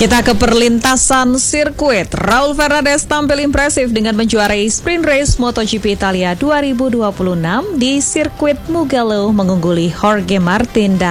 Kita ke perlintasan sirkuit. Raul Fernandez tampil impresif dengan menjuarai sprint race MotoGP Italia 2026 di sirkuit Mugello, mengungguli Jorge Martin dan